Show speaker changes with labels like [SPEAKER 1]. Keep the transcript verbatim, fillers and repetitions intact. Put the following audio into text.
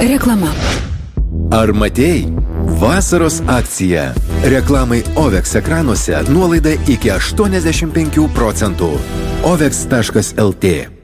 [SPEAKER 1] Reklama.
[SPEAKER 2] Ar matei? Vasaros akcija. Reklamai Ovex ekranuose nuolaida iki aštuoniasdešimt penkių procentų. ovex taškas lt